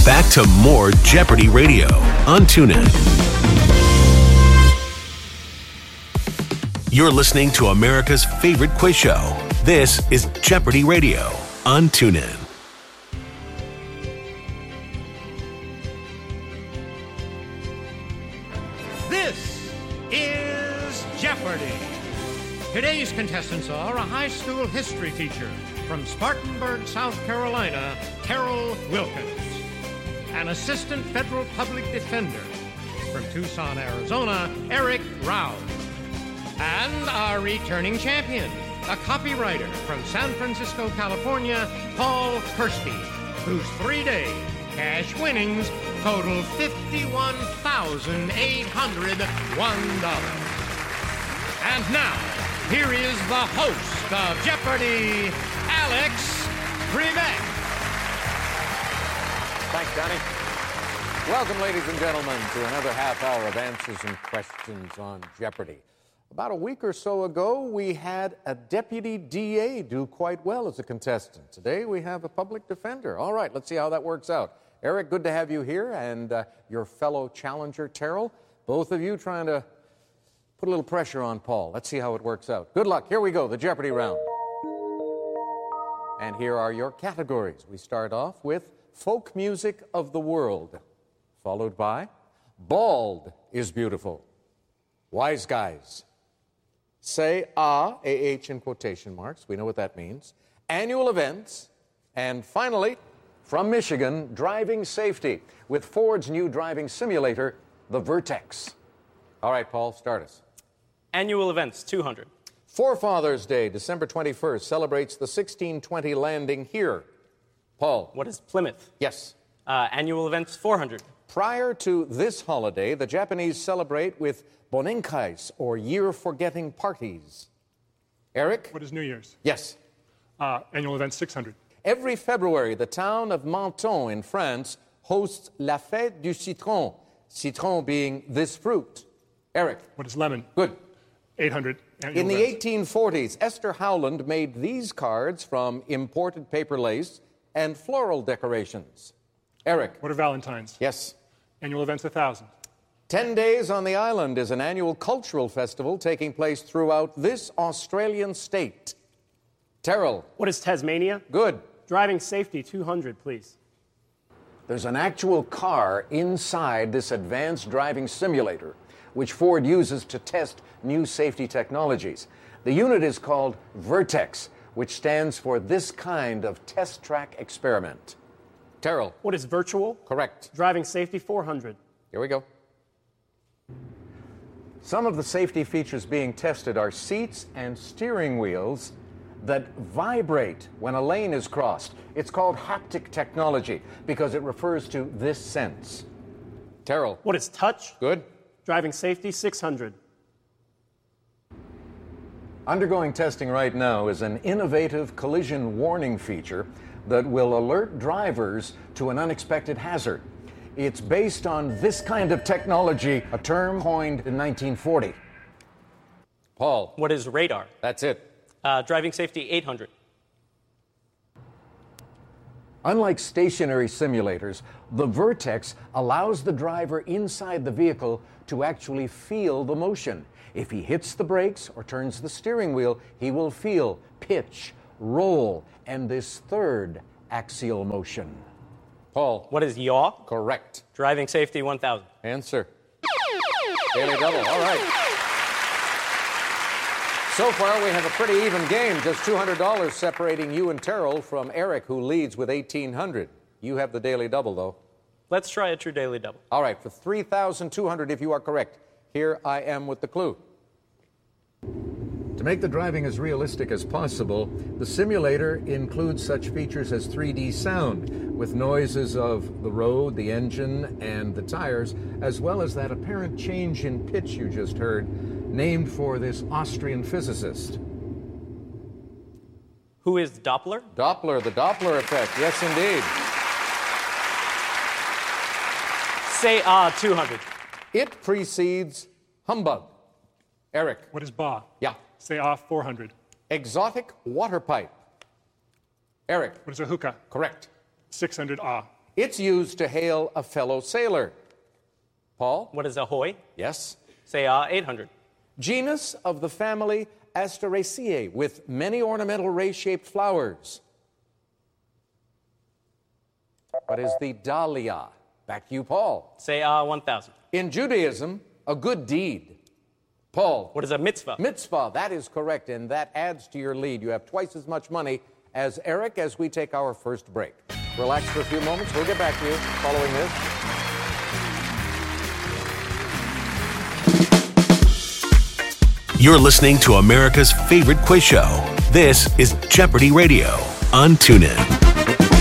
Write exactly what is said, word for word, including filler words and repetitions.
Back to more Jeopardy Radio on TuneIn. You're listening to America's favorite quiz show. This is Jeopardy Radio on TuneIn. This is Jeopardy! Today's contestants are a high school history teacher from Spartanburg, South Carolina, Terrell Wilkins, an assistant federal public defender from Tucson, Arizona, Eric Rouse, and our returning champion, a copywriter from San Francisco, California, Paul Persky, whose three-day cash winnings total fifty-one thousand eight hundred one dollars. And now, here is the host of Jeopardy, Alex Trebek. Thanks, Johnny. Welcome, ladies and gentlemen, to another half hour of answers and questions on Jeopardy. About a week or so ago, we had a deputy D A do quite well as a contestant. Today, we have a public defender. All right, let's see how that works out. Eric, good to have you here, and uh, your fellow challenger, Terrell. Both of you trying to put a little pressure on Paul. Let's see how it works out. Good luck. Here we go, the Jeopardy round. And here are your categories. We start off with folk music of the world, followed by bald is beautiful, wise guys, say ah, A H in quotation marks, we know what that means, annual events, and finally, from Michigan, driving safety with Ford's new driving simulator, the Vertex. All right, Paul, start us. Annual events, two hundred. Forefathers Day, December twenty-first, celebrates the sixteen twenty landing here. Paul. What is Plymouth? Yes. Uh, annual events, four hundred. Prior to this holiday, the Japanese celebrate with Bonenkais, or year-forgetting parties. Eric? What is New Year's? Yes. Uh, annual event, six hundred. Every February, the town of Menton in France hosts La Fête du Citron, citron being this fruit. Eric? What is lemon? Good. eight hundred. In the eighteen forties, Esther Howland made these cards from imported paper lace and floral decorations. Eric? What are Valentine's? Yes. Annual events, one thousand. Ten Days on the Island is an annual cultural festival taking place throughout this Australian state. Terrell? What is Tasmania? Good. Driving safety, two hundred, please. There's an actual car inside this advanced driving simulator, which Ford uses to test new safety technologies. The unit is called Vertex, which stands for this kind of test track experiment. Terrell? What is virtual? Correct. Driving safety, four hundred. Here we go. Some of the safety features being tested are seats and steering wheels that vibrate when a lane is crossed. It's called haptic technology because it refers to this sense. Terrell? What is touch? Good. Driving safety, six hundred. Undergoing testing right now is an innovative collision warning feature that will alert drivers to an unexpected hazard. It's based on this kind of technology, a term coined in nineteen forty. Paul? What is radar? That's it. Uh, driving safety, eight hundred. Unlike stationary simulators, the Vertex allows the driver inside the vehicle to actually feel the motion. If he hits the brakes or turns the steering wheel, he will feel pitch, roll, and this third axial motion. Paul? What is yaw? Correct. Driving safety, one thousand. Answer. Daily double. All right. So far, we have a pretty even game. Just two hundred dollars separating you and Terrell from Eric, who leads with eighteen hundred dollars. You have the daily double, though. Let's try a true daily double. All right, for three thousand two hundred dollars if you are correct. Here I am with the clue. To make the driving as realistic as possible, the simulator includes such features as three D sound, with noises of the road, the engine, and the tires, as well as that apparent change in pitch you just heard, named for this Austrian physicist. Who is Doppler? Doppler, the Doppler effect. Yes, indeed. Say ah, two hundred. It precedes humbug. Eric. What is ba? Yeah. Say off, four hundred. Exotic water pipe. Eric. What is a hookah? Correct. six hundred ah. It's used to hail a fellow sailor. Paul? What is ahoy? Yes. Say uh, eight hundred. Genus of the family Asteraceae with many ornamental ray-shaped flowers. What is the dahlia? Back to you, Paul. Say uh, one thousand. In Judaism, a good deed. Paul. What is a mitzvah? Mitzvah, that is correct, and that adds to your lead. You have twice as much money as Eric as we take our first break. Relax for a few moments. We'll get back to you following this. You're listening to America's favorite quiz show. This is Jeopardy Radio on TuneIn.